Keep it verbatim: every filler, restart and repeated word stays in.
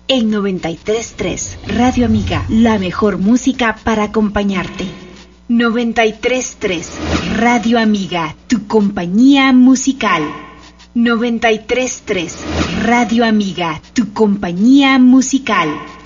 En noventa y tres punto tres, Radio Amiga, la mejor música para acompañarte. noventa y tres punto tres, Radio Amiga, tu compañía musical. noventa y tres punto tres, Radio Amiga, tu compañía musical.